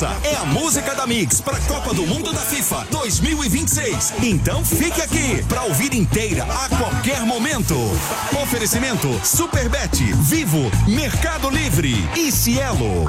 Essa é a música da Mix para a Copa do Mundo da FIFA 2026. Então fique aqui para ouvir inteira a qualquer momento. Oferecimento Superbet, Vivo, Mercado Livre e Cielo.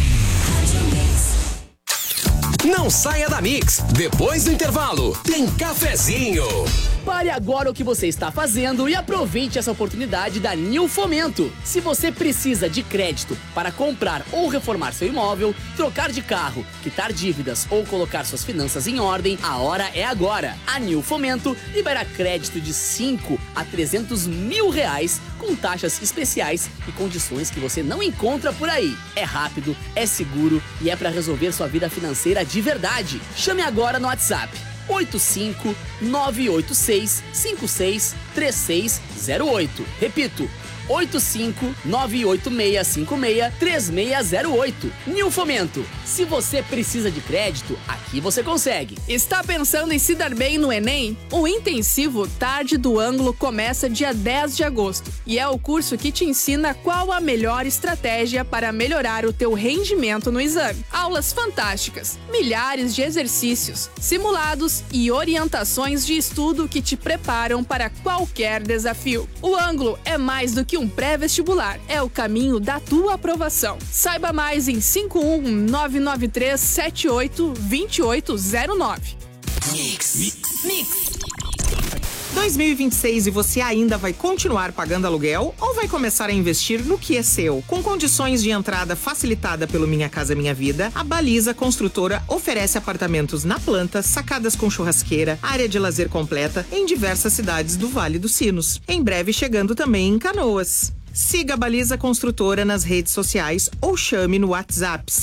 Não saia da Mix. Depois do intervalo, tem cafezinho. Pare agora o que você está fazendo e aproveite essa oportunidade da New Fomento. Se você precisa de crédito para comprar ou reformar seu imóvel, trocar de carro, quitar dívidas ou colocar suas finanças em ordem, a hora é agora. A New Fomento libera crédito de 5 a 300 mil reais com taxas especiais e condições que você não encontra por aí. É rápido, é seguro e é para resolver sua vida financeira de verdade. Chame agora no WhatsApp 85-986-563608. Repito, 85-986-563608. New Fomento. Se você precisa de crédito, aqui você consegue. Está pensando em se dar bem no Enem? O intensivo Tarde do Ângulo começa dia 10 de agosto e é o curso que te ensina qual a melhor estratégia para melhorar o teu rendimento no exame. Aulas fantásticas, milhares de exercícios, simulados e orientações de estudo que te preparam para qualquer desafio. O Ângulo é mais do que um pré-vestibular, é o caminho da tua aprovação. Saiba mais em 51993782809. Mix. 2026 e você ainda vai continuar pagando aluguel ou vai começar a investir no que é seu? Com condições de entrada facilitada pelo Minha Casa Minha Vida, a Baliza Construtora oferece apartamentos na planta, sacadas com churrasqueira, área de lazer completa em diversas cidades do Vale dos Sinos. Em breve chegando também em Canoas. Siga a Baliza Construtora nas redes sociais ou chame no WhatsApp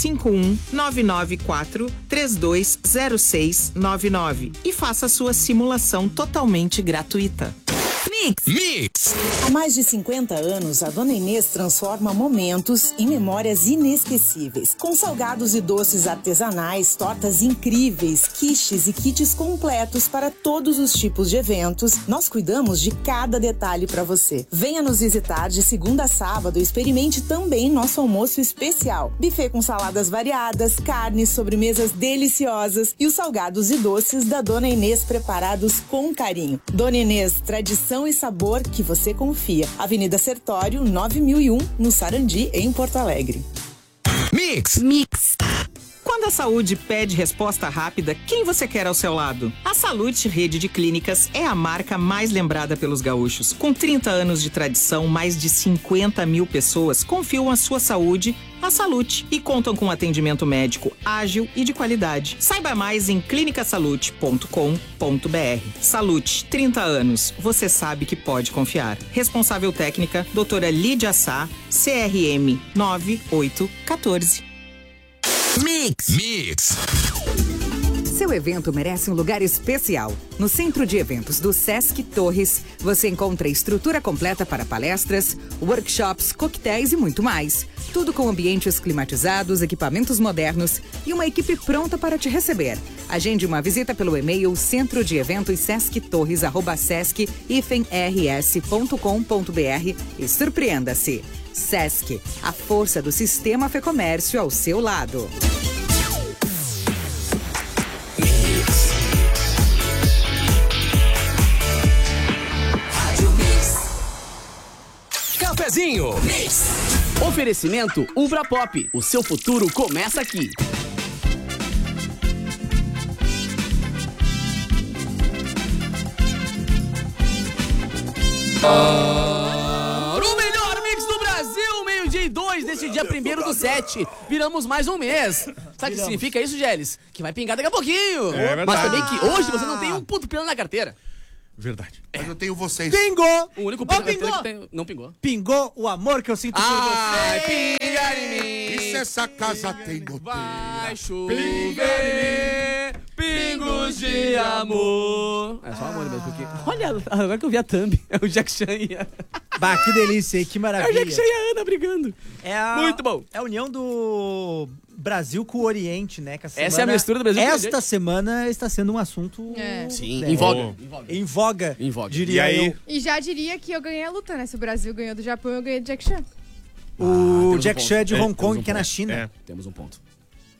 51994-320699 e faça a sua simulação totalmente gratuita. Mix. Há mais de 50 anos, a Dona Inês transforma momentos em memórias inesquecíveis. Com salgados e doces artesanais, tortas incríveis, quiches e kits completos para todos os tipos de eventos, nós cuidamos de cada detalhe para você. Venha nos visitar de segunda a sábado e experimente também nosso almoço especial. Buffet com saladas variadas, carnes, sobremesas deliciosas e os salgados e doces da Dona Inês preparados com carinho. Dona Inês, tradição e sabor que você confia. Avenida Sertório, 9001, no Sarandi, em Porto Alegre. Mix. Quando a saúde pede resposta rápida, quem você quer ao seu lado? A Salute Rede de Clínicas é a marca mais lembrada pelos gaúchos. Com 30 anos de tradição, mais de 50 mil pessoas confiam a sua saúde à Salute e contam com atendimento médico ágil e de qualidade. Saiba mais em clinicasalute.com.br. Salute, 30 anos. Você sabe que pode confiar. Responsável técnica, doutora Lídia Sá, CRM 9814. Mix. Seu evento merece um lugar especial. No Centro de Eventos do Sesc Torres, você encontra estrutura completa para palestras, workshops, coquetéis e muito mais. Tudo com ambientes climatizados, equipamentos modernos e uma equipe pronta para te receber. Agende uma visita pelo e-mail centrodieventossesc-rs.com.br e surpreenda-se. Sesc, a força do sistema Fê Comércio ao seu lado. Cafezinho. Oferecimento Ubra Pop. O seu futuro começa aqui. O melhor mix do Brasil, meio-dia e 2 desse dia 1º/7. Viramos mais um mês. Sabe o que significa isso, Gélis? Que vai pingar daqui a pouquinho. É verdade. Mas também que hoje você não tem um puto plano na carteira. Verdade. Mas eu tenho vocês. Pingou! O único plano na pingou! carteira que tem... Não pingou. Pingou o amor que eu sinto por Ai, você. pinga em mim. E se essa casa tem goteira? Vai chover pingos de amor. É só amor mesmo, porque... Olha, agora que eu vi a thumb, é o Jack Chan e a... Bah, que delícia, que maravilha. É o Jack Chan e a Ana brigando. Muito bom. É a união do Brasil com o Oriente, né? Que a semana, essa é a mistura do Brasil com o Oriente. Esta semana está sendo um assunto... Sim, né, em voga. Em voga. Diria aí? eu. E já diria que eu ganhei a luta, né? Se o Brasil ganhou do Japão, eu ganhei do Jack Chan. O Jack Chan é de Hong Kong, que é na China. Temos um ponto.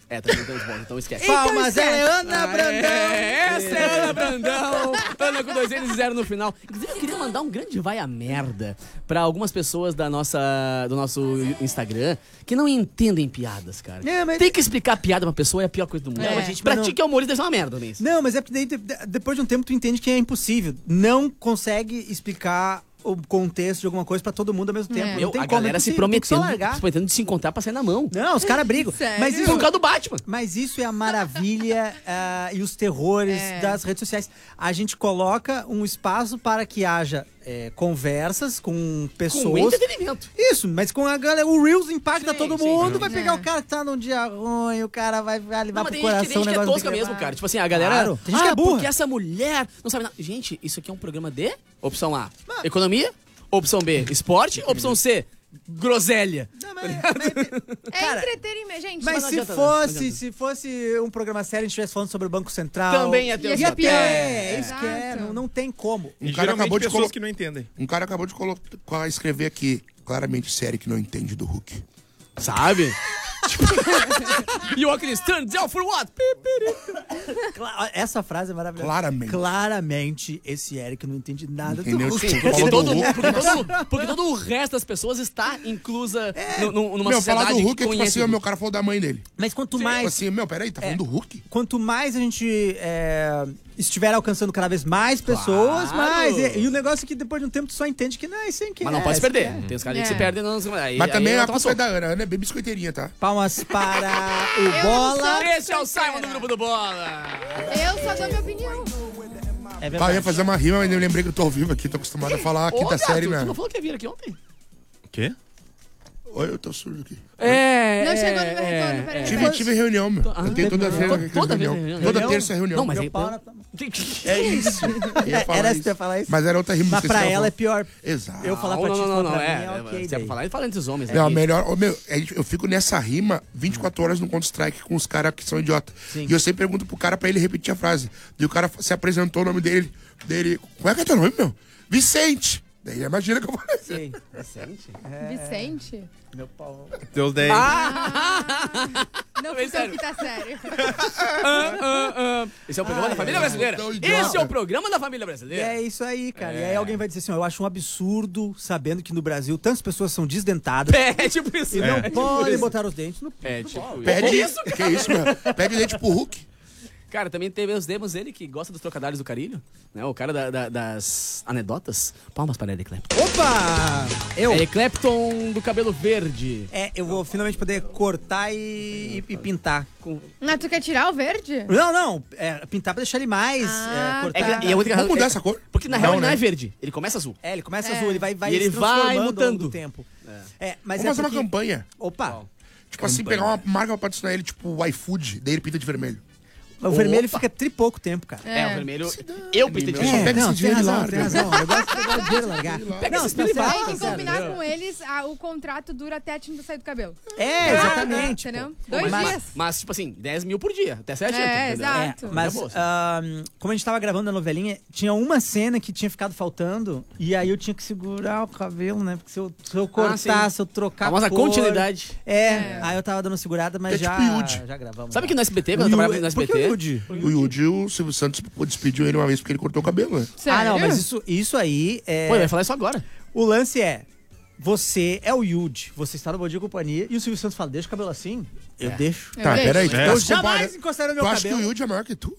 Também temos voto, então esquece. Palmas, é Ana Brandão. Essa é Ana Brandão. Ana com 2 N's e 0 no final. Inclusive, eu queria mandar um grande vai a merda pra algumas pessoas do nosso Instagram que não entendem piadas, cara. Tem que explicar piada pra pessoa é a pior coisa do mundo. Pra ti que é humorista, deve ser uma merda mesmo. Não, mas é porque depois de um tempo tu entende que é impossível. Não consegue explicar o contexto de alguma coisa pra todo mundo ao mesmo tempo. Não tem a galera se prometendo de se encontrar pra sair na mão. Não, os caras brigam. Mas isso, por causa do Batman. Mas isso é a maravilha e os terrores das redes sociais. A gente coloca um espaço para que haja conversas com pessoas. Com entretenimento. Isso, mas com a galera, o Reels impacta todo mundo. Vai pegar o cara que tá num dia ruim, o cara vai levar pro coração o negócio. É tosca mesmo, cara. Tipo assim, a galera. Claro. Tem gente que é burra. Porque essa mulher não sabe nada. Gente, isso aqui é um programa de opção A, economia. Opção B, esporte. Opção C, groselha. Não, entretenimento, gente. Mas se fosse um programa sério, a gente estivesse falando sobre o Banco Central. Também ia ter pior. Isso que não tem como. Um cara acabou de pessoas que não entendem. Um cara acabou de escrever aqui, claramente série que não entende do Hulk. Sabe? You Oculus turns out for what? Essa frase é maravilhosa. Claramente, esse Eric não entende nada do Hulk. Porque todo o resto das pessoas está inclusa numa sociedade falar do Hulk que é tipo assim, meu cara falou da mãe dele. Mas quanto mais... Assim, peraí, tá falando do Hulk? Quanto mais a gente estiver alcançando cada vez mais pessoas, mais... E o negócio é que depois de um tempo tu só entende que não, isso é que mas não pode se perder. Tem os caras que se perdem. Mas também a culpa é da Ana. A Ana é bem biscoiteirinha, tá? Palmas para o Bola. Esse é o Simon do grupo do Bola. Eu só dou minha opinião. É verdade. Eu ia fazer uma rima, mas eu lembrei que eu tô ao vivo aqui. Tô acostumado a falar aqui da série, né? Tu não falou que ia vir aqui ontem? O quê? Oi, eu tô surdo aqui. Não chegou no meu retorno, peraí. Tive reunião, meu. Eu tenho toda reunião. Toda terça é reunião. Não, mas aí... É isso. Era isso que eu ia falar isso? Mas era outra rima. Mas pra ela é pior. Exato. Eu falar pra ti, não. ok. Se é pra falar, ele fala entre os homens. Não, melhor... Eu fico nessa rima 24 horas no Counter-Strike com os caras que são idiotas. E eu sempre pergunto pro cara pra ele repetir a frase. E o cara se apresentou o nome dele. Qual é que é teu nome, meu? Vicente. Daí imagina que eu falei assim. Vicente? Vicente? Meu pau. Teus 10. Não fica que tá sério. Esse é o programa da família brasileira. Esse é o programa da família brasileira. É isso aí, cara. E aí alguém vai dizer assim, eu acho um absurdo, sabendo que no Brasil tantas pessoas são desdentadas. Tipo isso. E não podem botar os dentes no tipo Pede isso. Que isso, meu? Pede dente pro Hulk. Cara, também temos ele que gosta dos trocadilhos do Carilho, né? O cara das anedotas. Palmas para Eric Clapton. Opa! Eric Clapton do cabelo verde. Eu vou finalmente poder cortar e pintar. Mas tu quer tirar o verde? Não. Pintar pra deixar ele mais... cortar. Vamos mudar essa cor? Porque na real ele não é verde, ele começa azul. Ele começa azul, ele vai e ele vai mudando o tempo. Mas vamos fazer uma campanha. Opa! Tipo assim, pegar uma marca pra patrocinar ele, tipo o iFood, daí ele pinta de vermelho. O vermelho fica pouco tempo, cara. O vermelho... Eu pintei de vermelho. Pega esse dinheiro e larga. Tem razão. Eu gosto de pegar o dinheiro e largar. Tem que combinar com eles, o contrato dura até a tinta sair do cabelo. Exatamente. Entendeu? 2 dias. Mas, tipo assim, 10 mil por dia, até 7 anos. Exato. Mas, como a gente tava gravando a novelinha, tinha uma cena que tinha ficado faltando, e aí eu tinha que segurar o cabelo, né? Porque se eu cortar, se eu trocar a famosa continuidade. Aí eu tava dando uma segurada, mas já gravamos. Sabe que no SBT, quando eu trabalhava no SBT... O Yudi, o Silvio Santos despediu ele uma vez porque ele cortou o cabelo, né? Sério? Não, mas isso aí é... Pô, ele vai falar isso agora. O lance é, você é o Yudi, você está no Bom Dia e Companhia, e o Silvio Santos fala, deixa o cabelo assim? Eu deixo. Tá, peraí. Eu jamais encostaria no meu cabelo. Tu acha que o Yudi é maior que tu?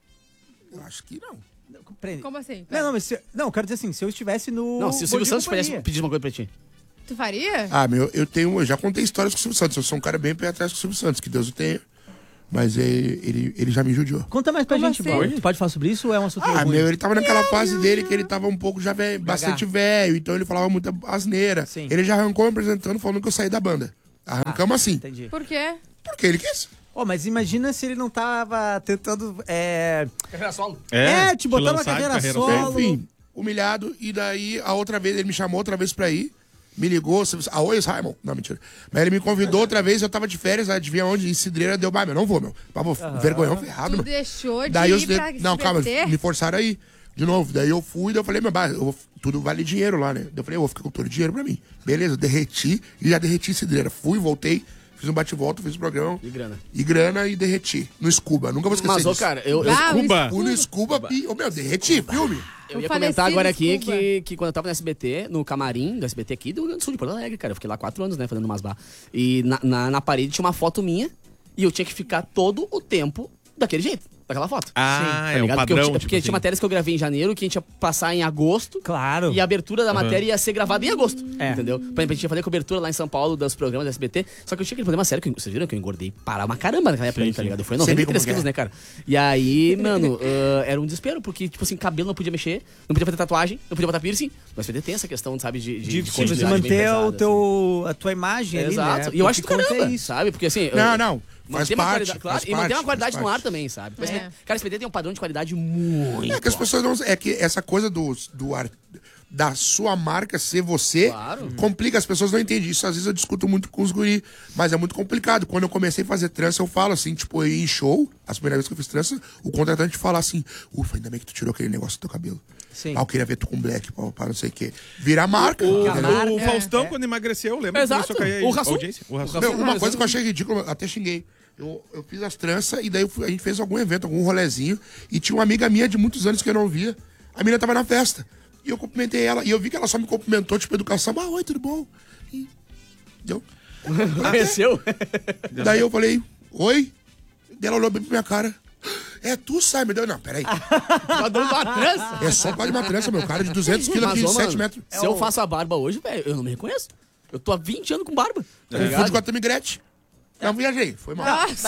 Eu acho que não. Como assim? Não, eu quero dizer assim, se eu estivesse no... Não, se o Silvio Santos pedisse uma coisa pra ti. Tu faria? Eu já contei histórias com o Silvio Santos, eu sou um cara bem pé atrás com o Silvio Santos, que Deus o tenha. Mas ele já me judiou. Conta mais pra gente, Bola. Tu pode falar sobre isso ou é um assunto ruim? Ele tava naquela fase dele que ele tava um pouco já bastante velho, então ele falava muita asneira. Sim. Ele já arrancou me apresentando falando que eu saí da banda. Arrancamos assim. Entendi. Por quê? Porque ele quis. Mas imagina se ele não tava tentando... Carreira solo. Te botar uma carreira solo. Enfim, humilhado. E daí, a outra vez, ele me chamou outra vez pra ir. Me ligou, oi, Simon. Não, mentira. Mas ele me convidou outra vez, eu tava de férias, adivinha onde? Em Cidreira, deu, meu, não vou, meu. Vergonhão ferrado, meu. Tu deixou de daí ir pra Não, calma, me forçaram aí. De novo, daí eu fui, daí eu falei, tudo vale dinheiro lá, né? Daí eu falei, eu vou ficar com todo o dinheiro pra mim. Beleza, eu derreti e já derreti Cidreira. Fui, voltei, Fiz um bate-volta, fiz um programa. E grana e derreti. No Scuba. Nunca vou esquecer disso. Cara, Fui no Scuba e, derreti, filme. Eu ia comentar agora aqui que quando eu tava no SBT, no camarim do SBT aqui do Rio Grande do Sul, de Porto Alegre, cara, eu fiquei lá 4 anos, né, fazendo umas bar. E na parede tinha uma foto minha e eu tinha que ficar todo o tempo daquele jeito, daquela foto. É o padrão. Porque tinha matérias que eu gravei em janeiro, que a gente ia passar em agosto. Claro. E a abertura da matéria ia ser gravada em agosto. Entendeu? Por exemplo, a gente ia fazer cobertura lá em São Paulo dos programas da SBT. Só que eu tinha aquele problema sério, que vocês viram que eu engordei para uma caramba naquela época, tá ligado? Eu fui 93 quilos, né, cara? E aí, mano, era um desespero, porque, tipo assim, cabelo não podia mexer, não podia fazer tatuagem, não podia botar piercing. O SBT tem essa questão, sabe, de manter a tua imagem ali, né? E eu acho do caramba, sabe? Porque assim... Não. Manter uma qualidade, claro, e manter uma qualidade no ar também, sabe? Cara, o SBT tem um padrão de qualidade muito. É que as pessoas não. É que essa coisa da sua marca ser você complica, as pessoas não entendem isso. Às vezes eu discuto muito com os guri, mas é muito complicado. Quando eu comecei a fazer trança, eu falo assim, tipo, eu ia em show, as primeiras vezes que eu fiz trança, o contratante fala assim: ufa, ainda bem que tu tirou aquele negócio do teu cabelo. Sim. Eu queria ver tu com black, pra não sei o quê. Virar marca. O Faustão, quando emagreceu, lembra? Exato. O audiência. Uma coisa que eu achei ridícula, até xinguei. Eu fiz as tranças e daí a gente fez algum evento, algum rolezinho, e tinha uma amiga minha de muitos anos que eu não via. A menina tava na festa. E eu cumprimentei ela. E eu vi que ela só me cumprimentou, tipo, educação. Oi, tudo bom? E deu. Conheceu? Daí eu falei, oi? Daí ela olhou bem pra minha cara. É tu, sai, me deu. Não, peraí. Tá dando uma trança? É só pra de uma trança, meu cara, de 200 quilos aqui, de 7 metros. Se eu faço a barba hoje, velho, eu não me reconheço. Eu tô há 20 anos com barba. Confundo com a Tamigrete. Não viajei, foi mal. Nossa!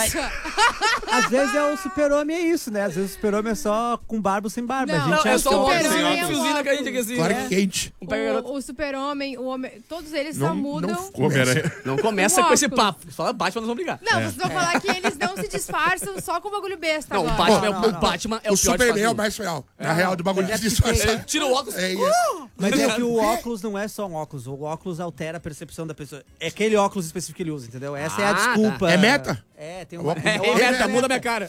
Às vezes o super-homem é isso, né? Às vezes o super-homem é só com barba ou sem barba. Não, a gente é só um super-homem óculos que a gente assim. Claro que quente. O super-homem, o homem, todos eles só mudam. Não começa com esse papo. Fala Batman, nós vamos brigar. Não, vocês vão falar que eles não se disfarçam só com o bagulho besta. Não, agora. o Batman é o pior. O Superman é o mais real. Na real, do bagulho de disfarçar. Tira o óculos. Mas é que o óculos não é só um óculos. O óculos altera a percepção da pessoa. É aquele óculos específico que ele usa, entendeu? Essa é a desculpa. É meta? Tem meta, muda minha cara.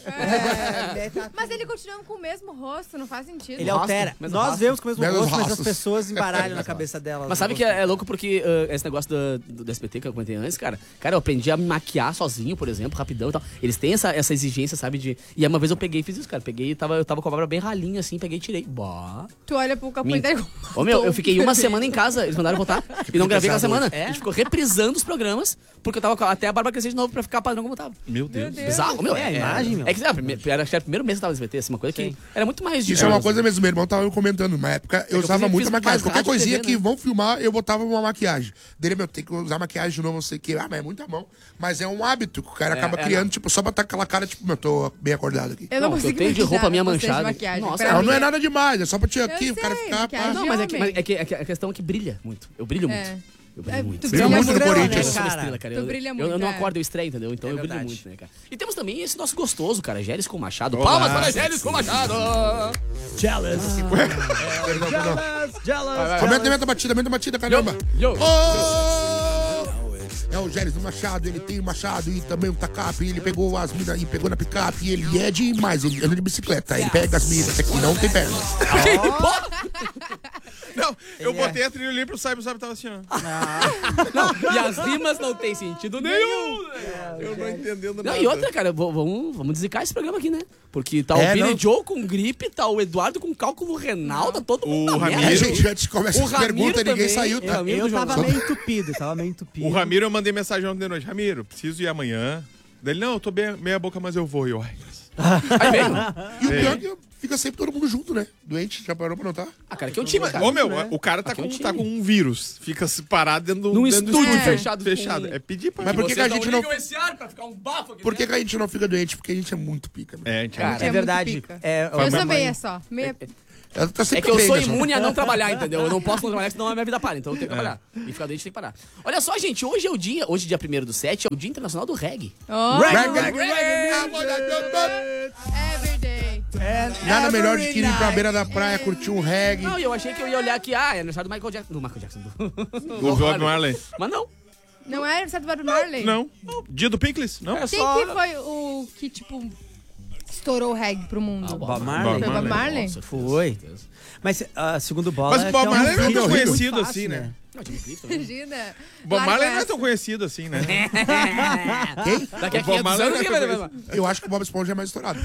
Mas ele continua com o mesmo rosto, não faz sentido. Ele altera. Nós vemos com o mesmo rosto, mas as pessoas embaralham na cabeça delas. Mas sabe que é louco porque esse negócio do SBT que eu comentei antes, cara, eu aprendi a me maquiar sozinho, por exemplo, rapidão e tal. Eles têm essa exigência, sabe, E aí uma vez eu peguei e fiz isso, cara. Eu tava com a barba bem ralinha, assim, peguei e tirei. Tu olha pro capô e eu fiquei uma semana em casa, eles mandaram voltar e não gravei aquela semana. A gente ficou reprisando os programas, porque eu tava até a barba crescer de novo pra ficar padrão como tava. Meu Deus. Bizarro, meu. A imagem, meu. É que era o primeiro mês que eu tava no SBT, assim, uma coisa que era muito mais Isso é uma coisa mesmo, meu irmão tava comentando. Numa época eu usava muita maquiagem. Qualquer coisinha que vão filmar, eu botava uma maquiagem. Dele, tem que usar maquiagem de novo, não sei o quê. Mas é muita mão. Mas é um hábito que o cara acaba criando, tipo, só pra estar aquela cara, tipo, tô bem acordado aqui. Eu não consigo tenho de roupa minha manchada. Nossa, não é nada demais, é só pra tirar aqui, o cara ficar. Não, mas é que a questão é que brilha muito. Eu brilho muito. Eu brilho muito. Brilha muito no Corinthians. Tu brilha muito. Eu não acordo, eu estreio, entendeu? Então eu brilho muito, né, cara? E temos também esse nosso gostoso, cara, Gélis com Machado. Palmas para Gélis com Machado! Jealous! Jealous! Aumenta a batida, caramba! É o Gélis do Machado, ele tem o Machado e também o Tacape, ele pegou as minas e pegou na picape, e ele é demais, ele anda de bicicleta, ele pega as minas aqui, não tem perna. Não, eu botei a trilha ali pro Cyber tava assim, ó. Não, e as rimas não tem sentido nenhum. Eu não entendendo nada. Não, e outra, cara, vamos desligar esse programa aqui, né? Porque tá o Billy Joe com gripe, tá o Eduardo com cálculo renal, tá todo mundo o Ramiro. A gente antes começa essa pergunta e ninguém saiu, tá? Eu tava meio entupido, O Ramiro, eu mandei mensagem ontem de noite. Ramiro, preciso ir amanhã. Daí, não, eu tô bem meia boca, mas eu vou. E eu, aí mesmo? E o pior é que fica sempre todo mundo junto, né? Doente, já parou pra notar? Cara, que é um time, cara. Ô, meu, o cara tá com um vírus. Fica parado dentro do estúdio fechado. É pedir pra... Mas por que a gente não... esse ar pra ficar um bafo aqui, por que a gente não fica doente? Porque a gente é muito pica, né? É verdade. Eu também é só. É que eu sou imune a não trabalhar, entendeu? Eu não posso não trabalhar, senão a minha vida para. Então eu tenho que trabalhar. E ficar doente tem que parar. Olha só, gente, hoje, dia 1º/7, é o Dia Internacional do Reggae. Everyday. Nada melhor de que ir pra beira da praia, curtir um reggae. Não, eu achei que eu ia olhar aqui, é aniversário do Michael Jackson. Do Michael Jackson. Do Bob Marley. Mas não. Não é aniversário do Bob Marley? Não. Dia do Pinkles? Não. Quem que foi o que, tipo... estourou o reggae pro mundo? Bob Marley? Bob Marley? Foi. Mas, segundo o Bola... Mas o Bob Marley não é tão conhecido fácil, assim, né? Imagina. Bob Marley não é tão conhecido assim, né? Quem? Daqui a O Bob 500 Marley anos, não é quem vai tão levar? Eu acho que o Bob Esponja é mais estourado.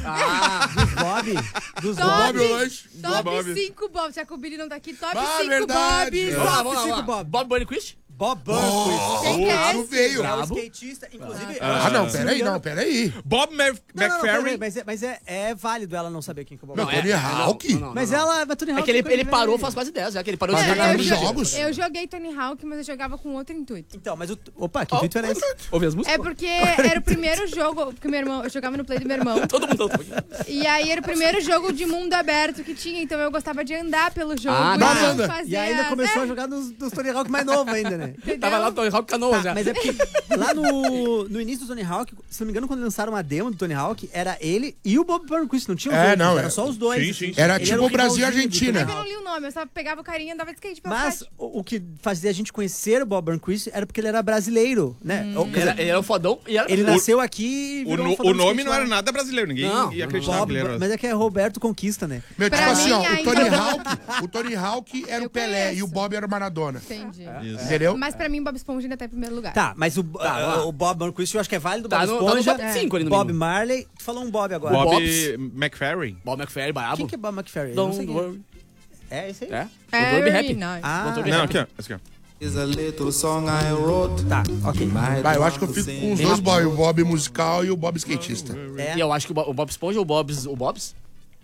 Dos Top, Bob. Bob hoje. top Bob. 5 Bob. Já que o Billy não tá aqui, top Ah, 5 verdade. Bob. Vamos lá, Top cinco, vamos lá. Bob. Bob Burnquist? Bob Burnquist. Quem que é Isso esse? veio. É o Brabo. skatista, inclusive. Não, se peraí, me engano- peraí. Bob Não, McFerrin. mas é válido ela não saber quem que é o Bob Não, Burnquist. Tony Hawk. Mas ela... Mas Tony É Hawk que ele coisa parou velha. faz quase 10, já que ele parou Mas de já jogar ganhou no jogos. Eu joguei Tony Hawk, mas eu jogava com outro intuito. Então, mas o... Opa, que intuito era esse? Ouve as músicas? É porque era o primeiro jogo, porque meu irmão, eu jogava no play do meu irmão. Todo mundo. E aí era o primeiro jogo de mundo aberto que tinha, então eu gostava de andar pelo jogo. Ah, e tá. não fazer E ainda as- começou a jogar dos Tony Hawk mais novo ainda, né? Tava lá no Tony Hawk Canoa já. Mas é porque lá no início do Tony Hawk, se não me engano, quando lançaram uma demo do Tony Hawk, era ele e o Bob Burnquist, não tinha os outros, Não, eram era só os dois. Sim, assim. sim. Era Ele tipo o Brasil e rivalzinho do Argentina. Tony Eu Hawk. não li o nome, eu só pegava o carinha e andava de skate pela Mas cidade. o que fazia a gente conhecer o Bob Burnquist era porque ele era brasileiro, né? Ou, quer dizer, Ele era um fodão e era... ele nasceu aqui e virou um fodão O de nome skate não lá. era nada brasileiro, ninguém Não, ia acreditar Bob, que ele era. mas é que é Roberto Conquista, né? Meu, tipo Pra assim, mim, ó, ainda- o Tony Hawk era Eu o Pelé conheço. e o Bob era o Maradona. Entendi. Isso. Entendeu? Mas pra mim, Bob Esponja ainda tá em primeiro lugar. Tá, mas vamos lá. o Bob Burnquist eu acho que é válido, Tá Bob no- tá no Esponja, top 5 ali no Bob mínimo. Marley. Tu falou um Bob agora. Bob Bobs. McFerrin. Bob McFerrin, brabo. Quem que é Bob McFerrin? Eu não sei Don't quem é. worry. É esse aí? É? O Derby Very Rap. nice. Ah, Don't worry. Não, aqui, ó. Esse aqui, ó. Is a little song I wrote. tá, ok. Vai, eu acho que eu fico com os dois Bob, o Bob musical e o Bob skatista. É. E eu acho que o Bob Esponja ou o Bobs... O Bob's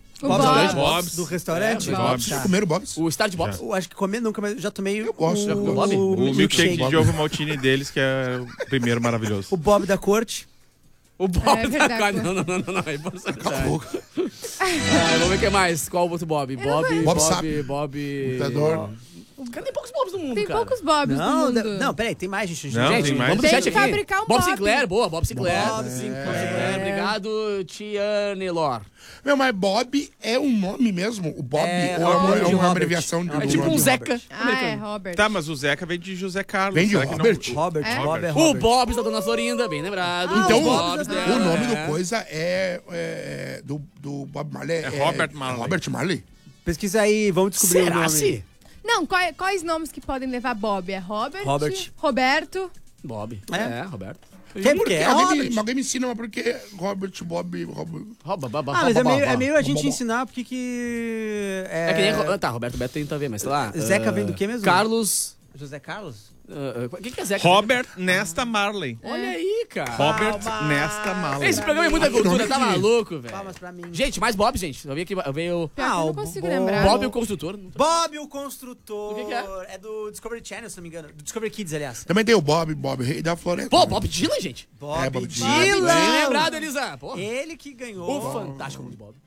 Bob. Bob's. do restaurante? É, Bob's. Vocês já comeram Bob's? O Star de Bobs. Eu acho que comer nunca, mas eu já tomei Eu gosto, já comi. Bob? O milkshake de ovo maltine deles, que é o primeiro maravilhoso. O Bob da corte. O Bob É da verdade. carne. Não. Aí, vamos Cala a boca. vamos ver o que mais. Qual o outro Bob? Bob Sapp. Bob... Lutador. Cara, tem poucos Bobs no mundo, Tem cara. poucos Bobs no Não, mundo. não, peraí, tem mais, gente. Não, Gente, tem mais. vamos Tem pro chat que aqui. fabricar um Bob Bob. Sinclair, boa, Bob Sinclair. Bob Sinclair. Bob Sinclair, obrigado, Tiane Lor. Meu, mas Bob é um nome mesmo? O Bob? É, ou é uma, Robert. uma abreviação de É tipo um nome? Zeca. Ah, é, Robert. Tá, mas o Zeca vem de José Carlos. Vem de será que não- Robert. Robert, É? Bob é O Robert. Bobs da Dona Florinda, bem lembrado. Então, Os Bobs dela, o nome é. do coisa é do Bob Marley. É Robert Marley. Robert Marley? Pesquisa aí, vamos descobrir o Será nome. se? Não, quais nomes que podem levar Bob? É Robert? Robert. Roberto? Bob. É? Roberto. Quem porque é Robert? Alguém me ensina, mas por que Robert, Bob, Robert? Ah, mas é meio a gente ensinar porque que... É que nem... Tá, Roberto Beto tem a ver, mas sei lá. Zeca vem do quê mesmo? Carlos... José Carlos? Quem que é Zeca? Robert Nesta Marley. Olha aí, cara. Robert Nesta Marley. Esse programa é muita cultura, tá maluco, velho. Palmas pra mim. Gente, mais Bob, gente. Eu vi aqui, eu vi o... Pior que eu não consigo lembrar. Bob o Construtor. Não tô- Bob o Construtor. O que é? É do Discovery Channel, se não me engano. Do Discovery Kids, aliás. Também tem o Bob, Rei da Floresta. Pô, Bob Dylan, gente. Bob, É, Bob Dylan. Bem lembrado, Elisa. Porra. Ele que ganhou. O fantástico mundo Bob.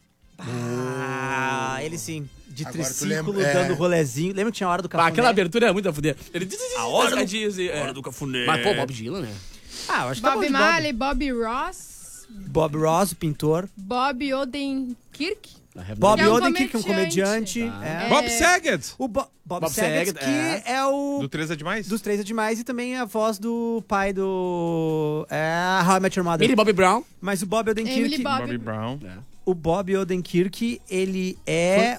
Ah, ele sim. De Agora tu triciclo, lembra- dando rolezinho. Lembra que tinha a hora do cafuné? Aquela abertura é muito a fuder. Ele diz... A hora do cafuné. Mas, pô, Bob Dylan, né? Ah, eu acho que tá bom Bob de Marley, Bob Ross, Bob Ross, o pintor. Bob Odenkirk. Bob Que é um Odenkirk, que é um comediante. comediante. É. Bob Saget. O Bob Bob Saget, Saget, que é o... Do 3 é demais? Dos Três é Demais e também a voz do pai do... How I Met Your Mother. Millie Bobby Brown. Mas o Bob Emily Odenkirk... Bob. Bobby Brown. O Bob Odenkirk, ele é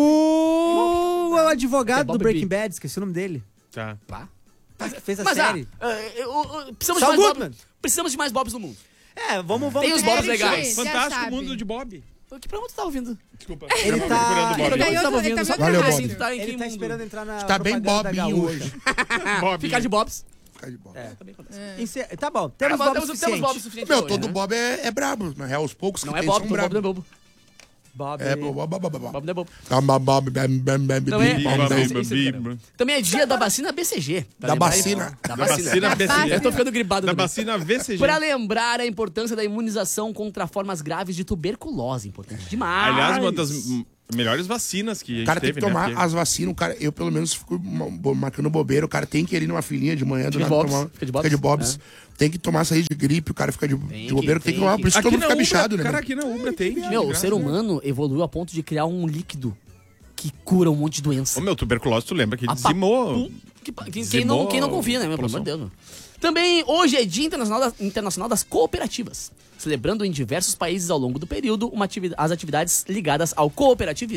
o advogado É Bob do Breaking B. Bad, esqueci o nome dele. Tá. Pá. Que fez a Mas, série. precisamos, Saul de mais Goodman. Bob, precisamos de mais Bobs no mundo. É, vamos... Tem os Bobs Ele legais. já Fantástico sabe. mundo de Bob. Que programa tu tá ouvindo? Desculpa. Ele Tava tá- procurando Ele Bob. tá em Tava outro- ouvindo, ele tá só em pra Valeu, ver Bob. se tu tá em Ele que tá mundo. esperando entrar na Tá bem propaganda da bobinho Gaúcha. Bob. Ficar de Bobs. Fica de Bob. Tá bom, temos Bob Temos suficiente. Bobs suficiente. Meu, hoje, todo né? Bob é brabo. Na real, os poucos que Não é tem Bob, são todo Bob não é brabos. bobo. Bob... É, Bob. Bob não é bobo. Não é- Também é dia da vacina BCG. Pra Da lembrar- vacina. Da Da vacina. vacina BCG. Eu tô ficando gripado Da também. vacina VCG. Pra lembrar a importância da imunização contra formas graves de tuberculose. Importante demais. Aliás, uma das melhores vacinas que a O gente cara tem teve, que tomar né? Porque- as vacinas, o cara, eu pelo menos fico marcando bobeira, o cara tem que ir ali numa filinha de manhã, do Fica de nada Bobs, tomar, fica de Bobs. Bobs. Tem que tomar açaí de gripe, o cara fica de bobeira, tem que tomar, por isso que Aqui todo mundo na fica Ubra, bichado, né? cara, meu? aqui na Ubra tem. de Meu, o graça. ser humano evoluiu a ponto de criar um líquido que cura um monte de doença. Ô, meu, tuberculose, tu lembra que Ah, dizimou. Quem não confia, né, meu? Pelo amor de Deus. Meu. Também hoje é Dia Internacional das Cooperativas, celebrando em diversos países ao longo do período as atividades ligadas ao cooperativismo,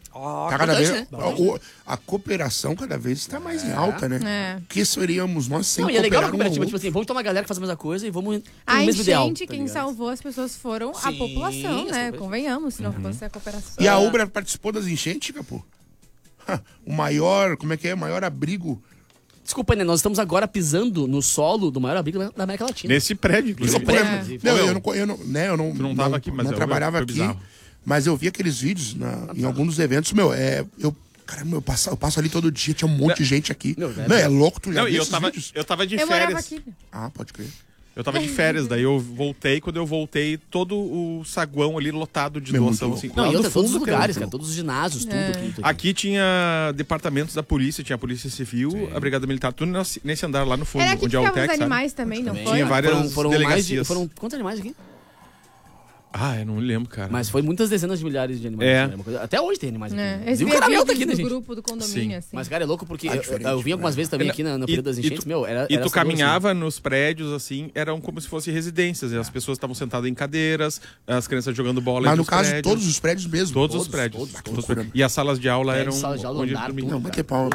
Tá cada vez, a cooperação cada vez está mais em alta, né? Que seríamos nós sem Não, e é legal a cooperar cooperativa, tipo assim, vamos tomar uma galera que faz a mesma coisa e vamos A no mesmo ideal. enchente, quem salvou as pessoas foram a população, né? Convenhamos, se não fosse a cooperação. E a Ubra participou das enchentes, Capô? O maior, como é que é? O maior abrigo. Desculpa, né? Nós estamos agora pisando no solo do maior abrigo da América Latina. Nesse prédio, inclusive. Não, eu não tava aqui, mas não trabalhava aqui. Bizarro. Mas eu vi aqueles vídeos em alguns dos eventos, caramba, eu passo ali todo dia, tinha um monte de gente aqui. É louco, tu já viu esses vídeos? Eu tava de Eu morava férias. aqui. Ah, pode crer. Eu tava de férias, daí eu voltei, quando eu voltei, todo o saguão ali lotado de doação. Assim, Não, lá e no outra, todos os fundo, lugares, cara, todos os ginásios, tudo. Aqui tinha departamentos da polícia, tinha a Polícia Civil, a Brigada Militar, tudo nesse andar lá no fundo, Era aqui onde que é o ficavam Tex, os animais também, não foi? Tinha várias delegacias. Foram quantos animais aqui? Eu não me lembro, cara. Mas foi muitas dezenas de milhares de animais. Até hoje tem animais aqui. Esse E o caramelo tá aqui, né, do gente? grupo do condomínio, assim. Mas, cara, é louco porque eu vim algumas vezes também aqui no período das enchentes, E tu caminhava nos prédios, assim, eram como se fossem residências. E as pessoas estavam sentadas em cadeiras, as crianças jogando bola. Mas no caso, todos os prédios mesmo. Todos os prédios. E as salas de aula eram onde dormia. Não, mas que pau.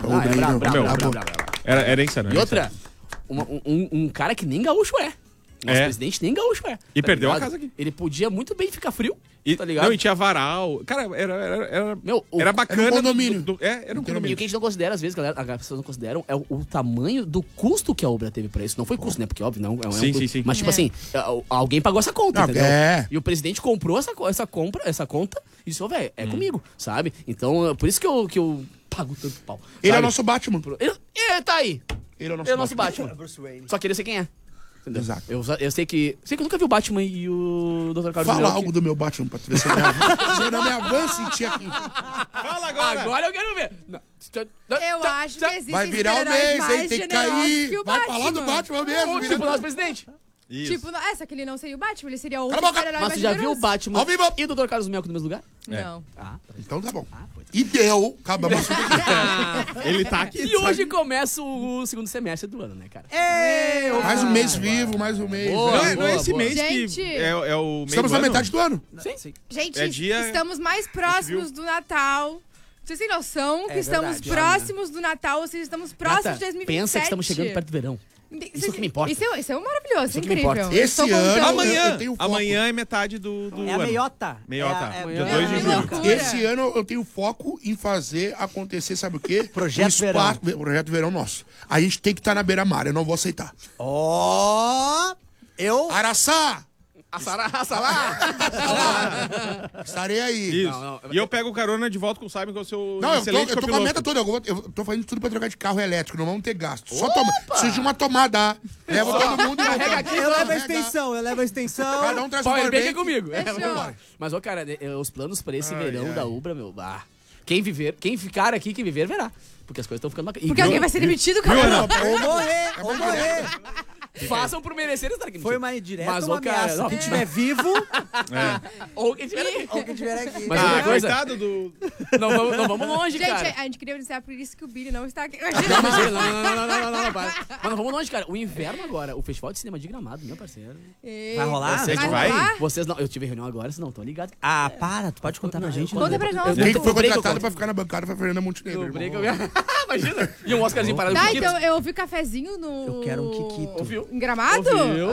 Era insano. E outra, um cara que nem gaúcho é. Nosso presidente nem gaúcho é. E perdeu a casa aqui. Ele podia muito bem ficar frio, tá ligado? Não, e tinha varal. Cara, era bacana. Era um condomínio. Era um condomínio. E o que a gente não considera, às vezes, galera, as pessoas não consideram, é o tamanho do custo que a Ubra teve pra isso. Não foi custo, né? Porque, óbvio, não é um custo. Sim. Mas, tipo assim, alguém pagou essa conta, entendeu? E o presidente comprou essa conta e disse, velho, é comigo, sabe? Então, por isso que eu pago tanto pau. Ele é o nosso Batman. Ele tá aí. Ele é o nosso Batman. Só queria ser quem é. Entendeu? Exato. Eu sei que eu nunca vi o Batman e o Dr. Carlos. Fala algo do meu Batman pra tu ver se eu não me avanço em ti aqui. Fala agora. Agora eu quero ver. Eu acho que existe vai virar o mês, hein? Tem que cair. Vai falar do Batman mesmo. Tipo o nosso presidente. Isso. Tipo, só que ele não seria o Batman, ele seria outro super-herói. Mas você já viu o Batman e o Dr. Carlos Melco no mesmo lugar? Não. Então tá bom. E deu. Acabamos. Ele tá aqui. E hoje começa o segundo semestre do ano, né, cara? Mais um mês vivo, mais um mês. Não é esse mês Gente, que é o meio estamos do na ano? metade do ano. Sim. Gente, dia- estamos mais próximos do Natal. Vocês têm noção que estamos verdade, próximos do Natal, ou seja, estamos próximos de 2027. Pensa que estamos chegando perto do verão. Isso que me importa. Isso é maravilhoso, Isso é que me incrível. importa. Esse ano eu tenho foco. Amanhã é metade do É a ano. meiota. Meiota. Dia É 2 de que julho. loucura. Esse ano eu tenho foco em fazer acontecer, sabe o quê? Projeto Projeto Verão nosso. A gente tem que estar na beira-mar, eu não vou aceitar. Araçá! Estarei aí. Isso. E eu pego carona de volta com o Simon, que é o seu Não, eu excelente tô com a copiloto. meta toda. Eu tô fazendo tudo pra trocar de carro elétrico. Não vamos ter gasto. Só preciso de uma tomada. Levo todo mundo e Carrega aqui, Eu levo a extensão, Cada um traz um Powerbank é powerbank. comigo. Fechou. Mas, ô, cara, os planos pra esse verão da Ubra, meu, quem ficar aqui, quem viver, verá. Porque as coisas estão ficando bacanas. Porque alguém vai ser demitido, cara. Ou morrer. Façam por merecer estar aqui. Foi uma indireta, Mas, uma ô, cara, ameaça. não. Quem estiver vivo, Ou quem tiver aqui. ou quem estiver aqui. Mas outra coisa, Coitado do... não vamos longe, Gente, cara. a gente queria anunciar por isso que o Billy não está aqui. Não, para. Mas não vamos longe, cara. O inverno agora, o Festival de Cinema de Gramado, meu parceiro. Vai rolar? Vocês Vai vai? rolar? Vocês não. Eu tive reunião agora, vocês não estão ligados. Ah, para. Tu pode contar pra gente. Conta pra nós. Quem que foi O break eu contratado conto. pra ficar na bancada foi a Fernanda Montenegro. O break irmão. Imagina. E um Oscarzinho parado Tá, no então eu ouvi cafezinho no... Eu quero um Kikito. Ouviu? Em Gramado? Ouviu?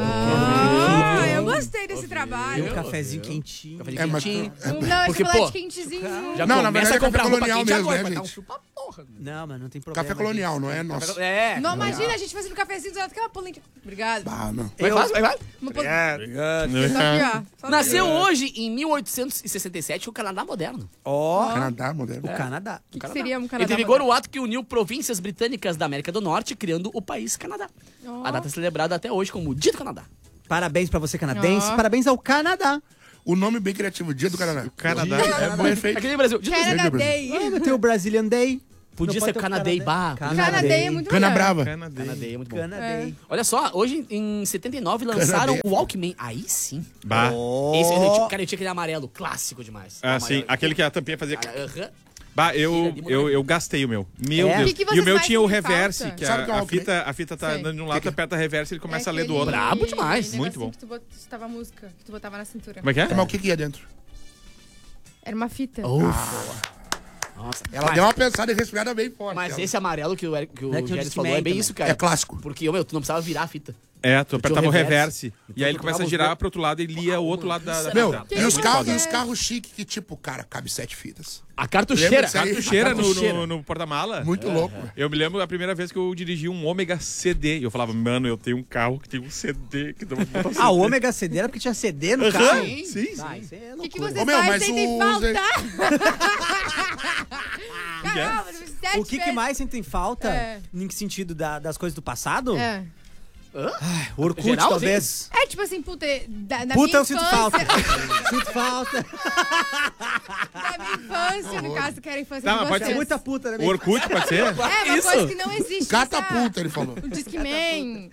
Eu gostei desse E trabalho. um cafezinho quentinho. É, mas- quentinho. Não, Porque, chocolate pô, quentezinho. Já Não, na começa verdade a comprar é café roupa colonial quente mesmo, agora, né, vai dar um gente? frio pra porra. Não, mas não tem problema. Café colonial, não é nosso. É. Não, imagina a gente fazendo cafezinho do lado, aquela polenta. Obrigado. Ah, não. Vai. Uma polenta. Só aqui, ó. Nasceu hoje, em 1867, o Canadá moderno. Canadá, moderno. O Canadá. O que seria um Canadá? Entre em vigor o ato que uniu províncias britânicas da América do Norte, criando o país Canadá. A data é celebrada até hoje como Dia do Canadá. Parabéns pra você, canadense. Parabéns ao Canadá. O nome bem criativo, Dia do Canadá. Canadá. É perfeito. Aqui no Brasil. Dia do Canada Day. Ah, vai ter o Brazilian Day. Podia Não ser pode ter o Canadá e Bar. Canada Day é muito Cana melhor. Brava. Canadá é muito bom. Canadá. Olha só, hoje em 79 lançaram Canadá. o Walkman. Aí sim. Bah. Esse, cara, eu tinha aquele amarelo, clássico demais. Ah, sim. Amarelo. Aquele que a tampinha fazia... Aham. Bah, eu gastei o meu. Meu É? Deus. Que e vocês o meu mais tinha o sentem reverse, falta? que Sabe o que é o a fita tá Sei. andando de um lado, tu aperta reverse e ele começa a ler do outro. Brabo demais. aquele Muito negocinho que tu botava música, que tu botava na cintura. Como é que é? Mas o que ia dentro? Era uma fita. Nossa. Ela deu uma pensada e respirada bem forte. Mas ela. esse amarelo que o Gélis falou Discman é bem também. isso, cara. É clássico. Porque, meu, tu não precisava virar a fita. É, tu tinha apertava o o reverse. reverse. E aí ele começa a girar pro outro lado e lia o outro lado da Meu, tela. e os carros chiques que, tipo, cara, cabe 7 fitas. A cartucheira. Lembra disso aí? Cartucheira no porta-mala. Muito louco. Eu me lembro da primeira vez que eu dirigi um Ômega CD. E eu falava, mano, eu tenho um carro que tem um CD. Que dá pra botar CD. Ah, o Ômega CD era porque tinha CD no carro? Sim. O que vocês Ô, meu, mas sentem o- falta? Caramba, O que mais sentem falta? É. Em que sentido? Das coisas do passado? É. O Orkut, Geral, talvez. É tipo assim, puta, na Puta, minha eu sinto infância, falta. Sinto falta. Na minha infância, no caso, que era a infância Tá, de mas pode vocês. ser Muita puta, né? O Orkut, pode ser? É, uma coisa que não existe. Catapulta, ele falou. O Discman.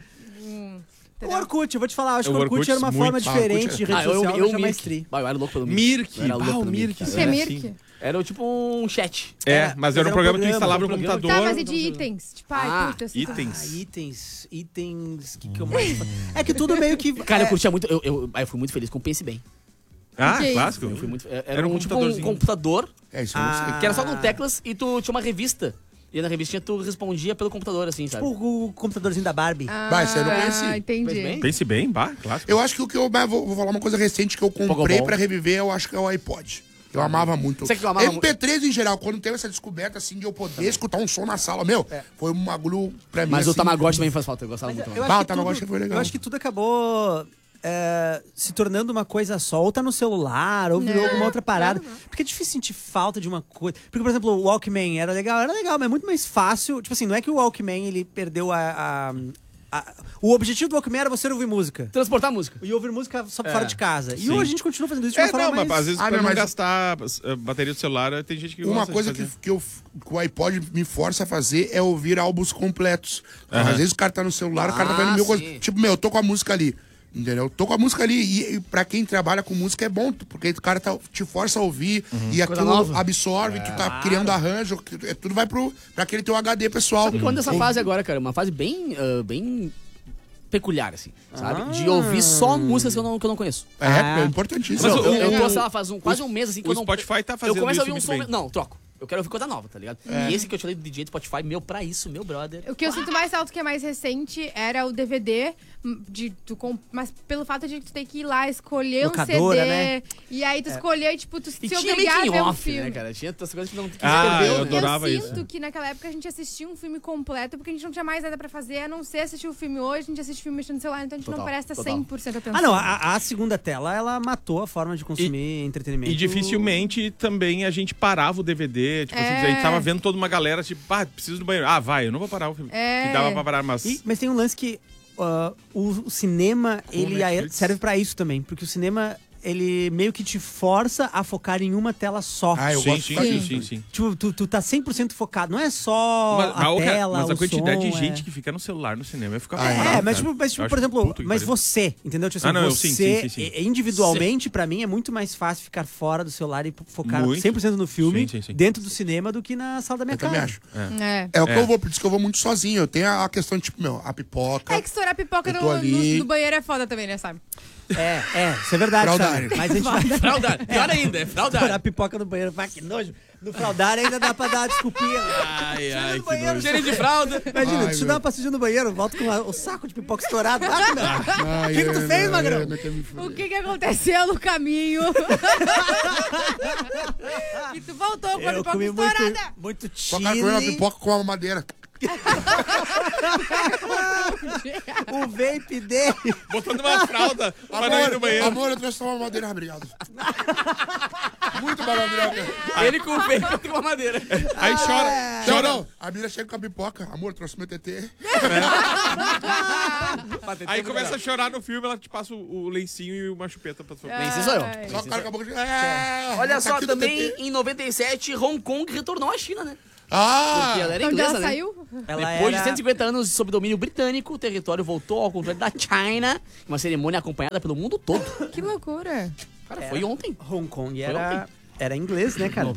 O Orkut, eu vou te falar, acho que O o Orkut Orkut era uma muito. forma diferente Orkut de rede social, mas já mais tri. Eu era louco pelo Mirk. Eu era louco Ah, o pelo Mirk. cara. O que é Mirk? Era tipo um chat. É, mas era um programa que tu instalava no programa. computador. Tá, mas e de itens? Tipo, ai, puta, eu sinto- Itens. Itens, que eu mais... É que tudo meio que... Cara, eu curtia muito. Eu fui muito feliz com o Pense Bem. Ah, Que clássico. Eu fui muito, era Era um tipo um computadorzinho. computador É isso, eu não sei. que era só com teclas e tu tinha uma revista. E na revistinha tu respondia pelo computador, assim, sabe? O computadorzinho da Barbie. Vai, isso aí eu não conheci. entendi. bem? Pense bem, bah, clássico. Eu acho que o que eu vou falar uma coisa recente que eu comprei Pogobol. pra reviver, eu acho que é o iPod. Eu amava muito. Sabe que eu amava MP3 em geral, quando teve essa descoberta assim de eu poder escutar um som na sala, meu, foi um bagulho pra mim. Mas o assim, Tamagotchi também faz falta, eu gostava muito. Eu Ah, acho, o Tamagotchi foi legal. eu acho que tudo acabou se tornando uma coisa só, ou tá no celular, ou virou alguma outra parada. Porque é difícil sentir falta de uma coisa. Porque, por exemplo, o Walkman era legal, mas é muito mais fácil. Tipo assim, não é que o Walkman ele perdeu o objetivo do Walkman era você ouvir música. Transportar música. E ouvir música só fora de casa. E Sim. hoje a gente continua fazendo isso de uma forma não, mas mais... às vezes Ah, pra não, não mas- gastar bateria do celular, tem gente que Uma gosta coisa de fazer. que o iPod me força a fazer é ouvir álbuns completos. Às vezes o cara tá no celular, o cara tá vendo mil coisas. sim. Tipo, meu, eu tô com a música ali. Entendeu? Tô com a música ali. E pra quem trabalha com música é bom, porque o cara te força a ouvir e aquilo nova. absorve, tu tá criando arranjo, tudo vai pra aquele teu HD pessoal. Sabe quando essa fase agora, cara? Uma fase bem peculiar, assim, sabe? De ouvir só músicas que eu não conheço. É importantíssimo. Mas Eu tô, sei lá, faz quase um mês, assim, que o eu não... Spotify tá Eu fazendo começo a isso ouvir um muito som... bem. Não, troco. Eu quero ouvir coisa nova, tá ligado? E esse que eu te falei do DJ do Spotify, pra isso, meu brother. O que eu sinto mais alto que é mais recente era o DVD, mas pelo fato de tu ter que ir lá escolher Locadora, um CD, né? E aí tu escolher e tipo, tu E se tinha obrigar a making ver um off, filme. né, cara? Tinha outras coisas que não se Ah, perdeu, eu né? adorava eu isso. sinto que naquela época a gente assistia um filme completo porque a gente não tinha mais nada pra fazer, a não ser assistir o filme hoje, a gente assiste o filme mexendo no celular, então a gente não presta 100% atenção. Ah, não, a segunda tela, ela matou a forma de consumir entretenimento. E dificilmente também a gente parava o DVD. Tipo assim, a gente tava vendo toda uma galera, tipo, preciso do banheiro. Ah, vai, eu não vou parar o filme. Que dava pra parar, mas. Mas tem um lance que o cinema, ele Netflix. serve pra isso também. Porque o cinema, ele meio que te força a focar em uma tela só. Ah, eu gosto Sim. Tipo, tu tá 100% focado. Não é só a tela, mas a o quantidade som, de gente que fica no celular no cinema ia ficar mas por exemplo, mas você, entendeu? Tipo assim, você, sim. individualmente, pra mim, é muito mais fácil ficar fora do celular e focar Muito. 100% no filme, Sim. dentro do cinema, do que na sala da minha Eu casa. também acho. É. É o que eu vou, por isso que eu vou muito sozinho. Eu tenho a questão, tipo, meu, a pipoca. É que estourar pipoca Eu tô ali. no banheiro é foda também, né, sabe? Isso é verdade, Fraudário. sabe? Mas a gente vai Fraudário. Pior ainda, é fraudário. estourar pipoca no banheiro. Vai, que nojo. No fraudário ainda dá pra dar uma desculpinha. Ai, que nojo. Cheiro de fralda. Imagina, Ai, deixa eu meu. dar uma passadinha no banheiro, volto com o saco de pipoca estourado. O que tu fez, Magrão? O que aconteceu no caminho? E tu voltou com a Eu pipoca comi estourada. muito Só cara comendo a chile, pipoca com a madeira. o vape dele. Botando uma fralda para ir no banheiro. Amor, eu trouxe uma madeira, obrigado. Muito maravilhoso. Ele com o peito com a madeira. Aí chora. Não. A menina chega com a pipoca. Amor, trouxe meu TT. Aí começa a chorar no filme, ela te passa o lencinho e uma chupeta pra sua. Nem sei sou eu. Só o cara com a boca de... Olha tá só, aqui no também TT. em 97, Hong Kong retornou à China, né? Ah! Porque ela era Onde inglesa, ela né? saiu? Depois de 150 anos sob domínio britânico, o território voltou ao controle da China, uma cerimônia acompanhada pelo mundo todo. Que loucura. Cara, foi ontem. Hong Kong ontem. era inglês, né, cara? 97.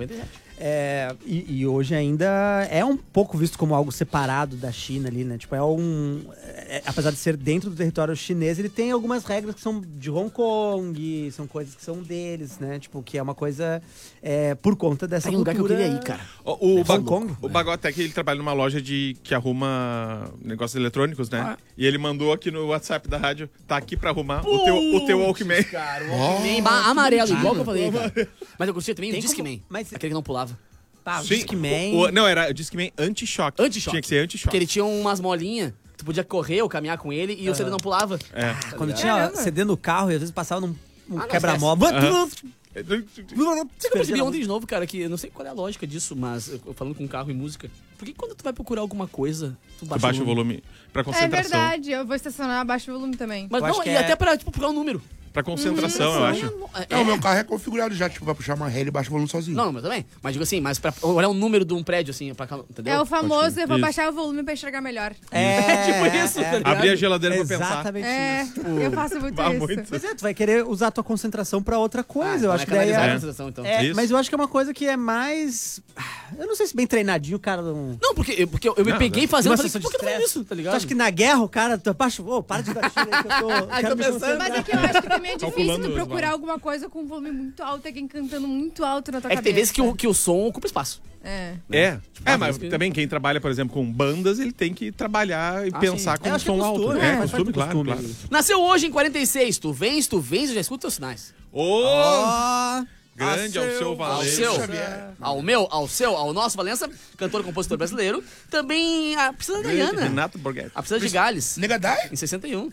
E hoje ainda é um pouco visto como algo separado da China ali, né? Tipo, apesar de ser dentro do território chinês, ele tem algumas regras que são de Hong Kong, são coisas que são deles, né? Tipo, que é uma coisa por conta dessa Tem um lugar que eu queria ir, cara. Hong Kong. O Bagotec, ele trabalha numa loja que arruma negócios eletrônicos, né? E ele mandou aqui no WhatsApp da rádio, tá aqui pra arrumar o teu Walkman. Cara, o Walkman amarelo, igual que eu falei, cara. Mas eu gostei também do Discman, aquele que não pulava. O Discman... Não, era o Discman anti-choque. Tinha que ser anti-choque. Porque ele tinha umas molinhas, tu podia correr ou caminhar com ele e o CD não pulava. Quando tinha CD no carro e às vezes passava num quebra-mola. Você que eu percebi ontem de novo, cara, que eu não sei qual é a lógica disso, mas eu falando com carro e música, por que quando tu vai procurar alguma coisa, tu baixa o volume pra concentração? É verdade, eu vou estacionar, baixo o volume também. Mas não, e até pra procurar um número. Pra concentração, eu acho. Não, meu carro é configurado já, tipo, vai puxar uma ré e baixa o volume sozinho. Não, mas também. Mas digo assim, mas pra olhar o número de um prédio, assim, entendeu? É o famoso, eu vou baixar o volume pra enxergar melhor. Tipo isso, tá ligado? Abrir a geladeira pra pensar. Exatamente isso. Eu faço muito isso. Mas tu vai querer usar a tua concentração pra outra coisa. Eu acho que daí a concentração, então. Mas eu acho que é uma coisa que é mais... Eu não sei se bem treinadinho o cara não... Não, porque eu me peguei fazendo... Por que eu tô fazendo isso, tá ligado? Tu acha que na guerra o cara... para de dar tiro aí que eu tô pensando. Mas é que eu acho que também é difícil tu procurar alguma coisa com um volume muito alto, alguém cantando muito alto na tua cabeça. É que tem vezes que o som ocupa espaço. Mas também quem trabalha, por exemplo, com bandas, ele tem que trabalhar e pensar com um som alto. Costume, claro. Nasceu hoje em 46. Tu vens, eu já escuto teus sinais. Grande ao seu Valença. Ao nosso Valença, cantor e compositor brasileiro. Também a Priscila Dayana. Renato Borghetti. A Priscila de Gales. Negadai? Em 61.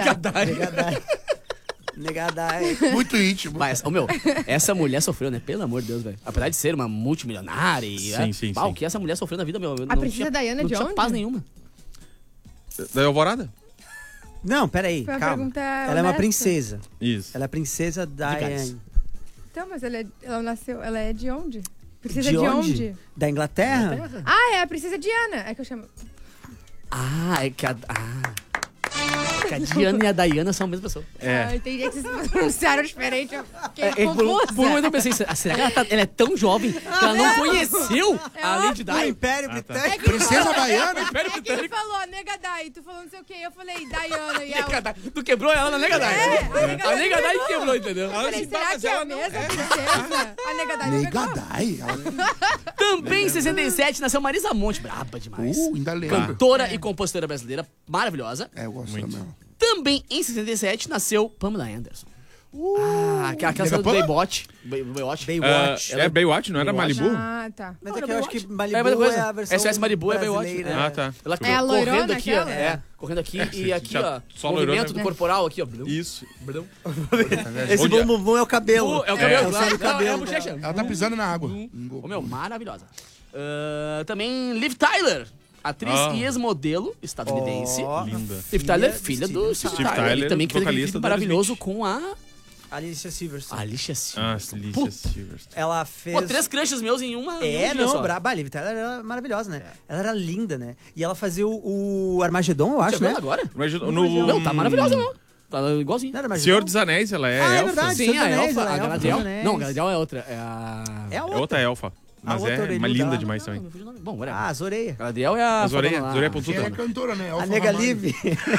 Negadai. Muito íntimo. Mas, essa mulher sofreu, né? Pelo amor de Deus, velho. Apesar de ser uma multimilionária e... Sim. O que essa mulher sofreu na vida, meu. A Princesa Diana de onde? Não tinha paz nenhuma. Da Alvorada? Não, peraí, calma. Ela é uma princesa. Isso. Ela é a princesa Diana. Então, mas ela é de onde? Princesa de onde? Da Inglaterra? É a Princesa Diana. É que eu chamo... É que a Diana e a Diana são a mesma pessoa. Eu entendi que vocês pronunciaram diferente. Eu fiquei confusa. Por um momento eu pensei, será que ela é tão jovem que ela não conheceu a Lady Di? O Império Britânico. Princesa Baiana? É que ele falou Negadai, tu falou não sei o quê. Eu falei Diana e ela... Tu quebrou ela na Negadai. A Negadai quebrou, entendeu? Eu falei, será que é a mesma princesa? A Negadai não pegou. Negadai? Também em 67 nasceu Marisa Monte, braba demais. Ainda lembro. Cantora e compositora brasileira, maravilhosa. Eu gosto mesmo. Também em 67 nasceu Pamela Anderson. Aquela cena do Baywatch. Baywatch, não era Malibu? Tá. Mas é que eu acho que Malibu é a versão SOS Malibu é Baywatch. Tá. Ela É a loirona correndo aqui, ó. aquela? Correndo aqui e aqui, ó. Só Movimento do corporal aqui, ó. Isso. Esse bumbum é o cabelo. É o cabelo, é o cabelo. É a bochecha. Ela tá pisando na água. Maravilhosa. Também Liv Tyler. Atriz e ex-modelo estadunidense. Linda. Liv Tyler, filha do Steve Tyler. Ele também que fez aquele clipe maravilhoso com a... Alicia Silverstone. Alicia Silverstone. Ela fez... 3 crushes meus em uma... braba. A Liv Tyler era maravilhosa, né? Ela era linda, né? E ela fazia o Armagedon, eu acho, né? Agora? Não, tá maravilhosa, não. Tá igualzinho. Senhor dos Anéis, ela é elfa. É verdade. Sim, a elfa. A Galadriel. Não, a Galadriel é outra. É outra elfa. Mas uma linda demais também. Bom, whatever. A Zoreia. Galadriel é a... Zoreia pontuda. Ela é cantora, né? A Nega Liv.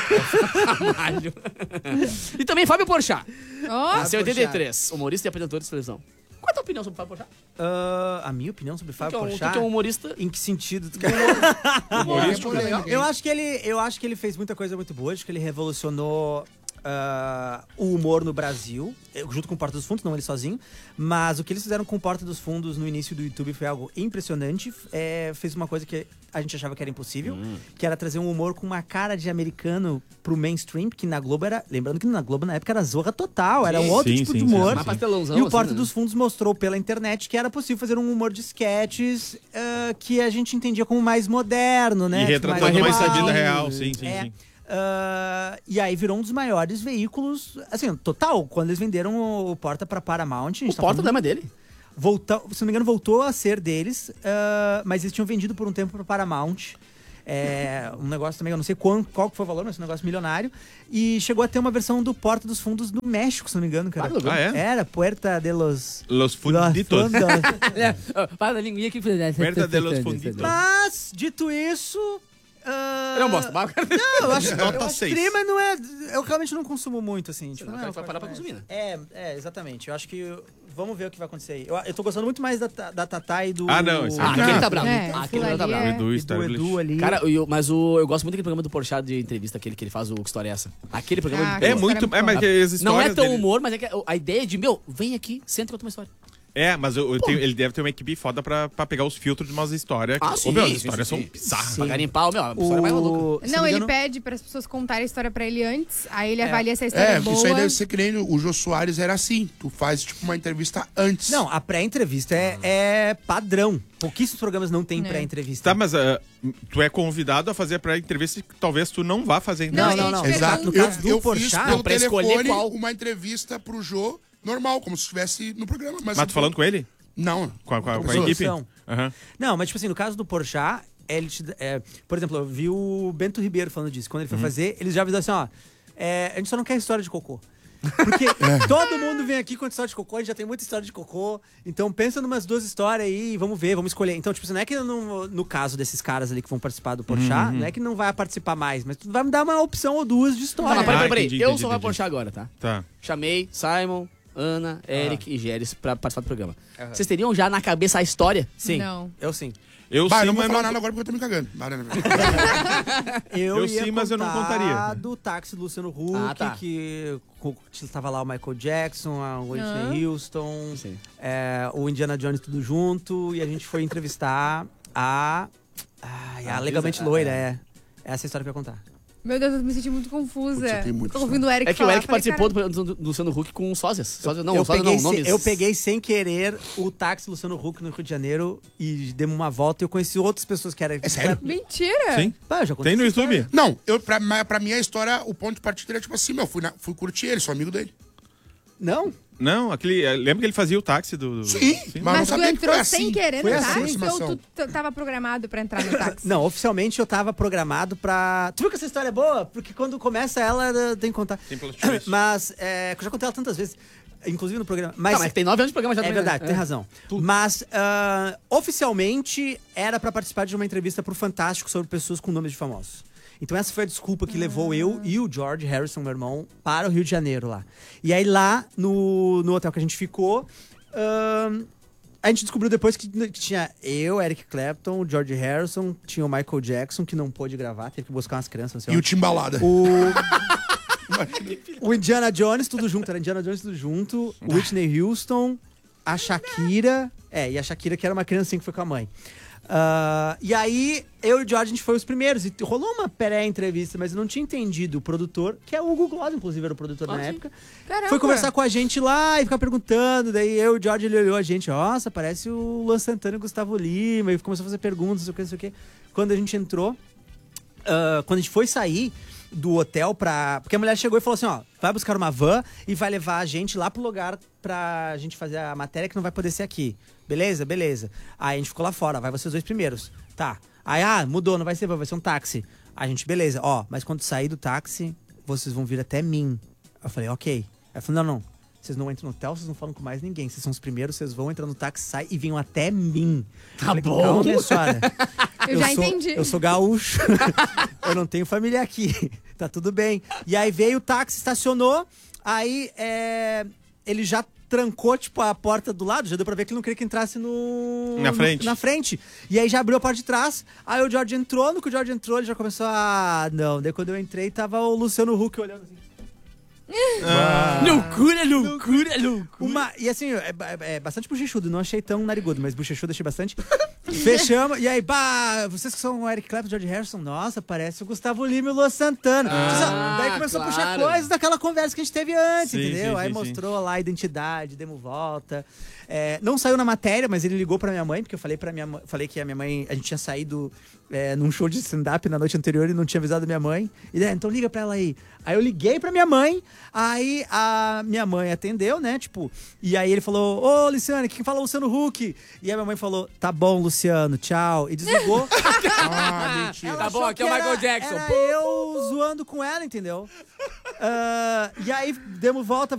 E também Fábio Porchat. Nasceu em Porchat. 83. Humorista e apresentador de televisão. Qual é a tua opinião sobre Fábio Porchat? A minha opinião sobre Fábio Porchat? Tu que é um humorista. Em que sentido tu quer? Humorístico. Eu acho que ele fez muita coisa muito boa. Acho que ele revolucionou o humor no Brasil, junto com o Porta dos Fundos, não ele sozinho, mas o que eles fizeram com o Porta dos Fundos no início do YouTube foi algo impressionante. Fez uma coisa que a gente achava que era impossível, que era trazer um humor com uma cara de americano pro mainstream, que na Globo era... Lembrando que na Globo na época era zorra total, era um outro tipo de humor. E o Porta dos Fundos mostrou pela internet que era possível fazer um humor de sketches que a gente entendia como mais moderno, né? E retratando mais a vida real, sim. E aí virou um dos maiores veículos, assim, total, quando eles venderam o Porta pra Paramount. O Porta não é dele? Se não me engano, voltou a ser deles, mas eles tinham vendido por um tempo pra Paramount. Um negócio também, eu não sei qual que foi o valor, mas um negócio milionário. E chegou a ter uma versão do Porta dos Fundos do México, se não me engano, cara. Era Puerta de los... Los Funditos. Para a linguinha aqui. Puerta de los Funditos. Mas, dito isso... Eu mostro. Não, eu acho Nota 6. tri, mas não é... Eu realmente não consumo muito, assim. Tipo, Não, vai parar pra consumir, né? Exatamente. Eu acho que... Vamos ver o que vai acontecer aí. Eu tô gostando muito mais da Tatá e do... Esse aquele tá bravo. Aquele tá bravo. Edu, Edu ali. Cara, eu gosto muito daquele programa do Porchat de entrevista, aquele que ele faz o Que História é Essa? Aquele programa... É muito... mas que as histórias não é tão dele... humor, mas é que a ideia de, vem aqui, senta e conta uma história. Mas ele deve ter uma equipe foda pra pegar os filtros de umas histórias. Sim, as histórias são bizarras. Pra garimpar, a história mais maluca. Não, ele pede para as pessoas contarem a história pra ele antes, aí ele avalia se a história é boa. Isso aí deve ser que nem o Jô Soares era assim. Tu faz, tipo, uma entrevista antes. Não, a pré-entrevista é padrão. Pouquíssimos programas não tem pré-entrevista. Tá, mas tu é convidado a fazer a pré-entrevista que talvez tu não vá fazer entrevista. Não. Exato. No caso do Eu Porchat, fiz pelo pra escolher telefone qual. uma entrevista pro Jô normal, como se estivesse no programa. Mas tu falando com ele? Não. Com a equipe? Não, mas tipo assim, no caso do Porchat, por exemplo, eu vi o Bento Ribeiro falando disso. Quando ele foi fazer, eles já avisaram assim, a gente só não quer história de cocô. Porque todo mundo vem aqui com história de cocô, a gente já tem muita história de cocô. Então pensa numas 2 histórias aí, vamos ver, vamos escolher. Então, tipo assim, não é que no caso desses caras ali que vão participar do Porchat, não é que não vai participar mais, mas tu vai me dar uma opção ou 2 de história. Não, mas peraí. Entendi, Eu só vou Porchat agora, tá? Tá. Chamei Simon, Ana, Eric e Géris pra participar do programa. Vocês teriam já na cabeça a história? Sim. Não. Eu sim. Eu sim, não vou mas falar nada agora porque eu tô me cagando. Eu sim, mas eu não contaria. Do táxi do Luciano Huck, que tava lá o Michael Jackson, a Whitney Houston, o Indiana Jones tudo junto, e a gente foi entrevistar a Legalmente Loira, Essa é a história que eu ia contar. Meu Deus, eu me senti muito confusa. Tô ouvindo o Eric falar. É que o Eric participou do Luciano Huck com sósias. Nomes. Eu peguei sem querer o táxi Luciano Huck no Rio de Janeiro e demos uma volta e eu conheci outras pessoas que eram... É sério? Mentira! Sim. Já tem no YouTube? Não, pra mim a história, o ponto de partida era tipo assim, fui curtir ele, sou amigo dele. Não? Não, lembra que ele fazia o táxi do... Sim, mas tu entrou sem assim. querer no táxi ou tu tava programado pra entrar no táxi? Não, oficialmente eu tava programado pra... Tu viu que essa história é boa? Porque quando começa ela, tem que contar. Tem plot twist. Mas, eu já contei ela tantas vezes, inclusive no programa. Mas tem 9 anos de programa já. É verdade, tem razão. Mas, oficialmente, era pra participar de uma entrevista pro Fantástico sobre pessoas com nomes de famosos. Então essa foi a desculpa que levou eu e o George Harrison, meu irmão, para o Rio de Janeiro lá. E aí lá, no hotel que a gente ficou, a gente descobriu depois que tinha eu, Eric Clapton, o George Harrison, tinha o Michael Jackson, que não pôde gravar, teve que buscar umas crianças. E o Timbalada. O Indiana Jones, tudo junto, era Indiana Jones tudo junto, o Whitney Houston, a Shakira, e a Shakira que era uma criancinha que foi com a mãe. E aí, eu e o George, a gente foi os primeiros. E rolou uma pré-entrevista, mas eu não tinha entendido. O produtor, que é o Hugo Gloss, inclusive, era o produtor na época. Caramba. Foi conversar com a gente lá e ficar perguntando. Daí eu e o George, ele olhou a gente. Nossa, parece o Luan Santana e o Gustavo Lima. E começou a fazer perguntas, não sei o que. Quando a gente entrou, quando a gente foi sair do hotel porque a mulher chegou e falou assim, vai buscar uma van e vai levar a gente lá pro lugar pra gente fazer a matéria que não vai poder ser aqui. Beleza? Aí a gente ficou lá fora, vai vocês 2 primeiros. Tá. Aí, mudou, não vai ser van, vai ser um táxi. A gente, beleza. Mas quando sair do táxi, vocês vão vir até mim. Eu falei, ok. Ela falou, não. Vocês não entram no hotel, vocês não falam com mais ninguém. Vocês são os primeiros, vocês vão entrar no táxi, saem e vinham até mim. Tá bom. Calma, minha senhora. Eu já entendi. Eu sou gaúcho. Eu não tenho família aqui. Tá tudo bem. E aí veio o táxi, estacionou. Aí ele já trancou, tipo, a porta do lado. Já deu pra ver que ele não queria que entrasse na frente. E aí já abriu a porta de trás. Aí o George entrou. No que o George entrou, ele já começou a... Não. Daí quando eu entrei, tava o Luciano Huck olhando assim. Loucura. E assim, é bastante bochechudo. Não achei tão narigudo, mas bochechudo achei bastante. Fechamos. E aí, vocês que são o Eric Clapton, George Harrison, nossa, parece o Gustavo Lima e o Luan Santana. Daí começou a puxar coisas daquela conversa que a gente teve antes, entendeu? Aí mostrou lá a identidade, demos volta. Não saiu na matéria, mas ele ligou pra minha mãe, porque eu falei que a minha mãe, a gente tinha saído num show de stand-up na noite anterior e não tinha avisado a minha mãe. E então liga pra ela aí. Aí eu liguei pra minha mãe, aí a minha mãe atendeu, né, tipo, e aí ele falou, ô, Luciane, quem fala é o Luciano Huck? E aí minha mãe falou, tá bom, Luciano, tchau. E desligou. Mentira. Tá bom, aqui é o Michael Jackson. Era eu zoando com ela, entendeu? E aí, demos volta,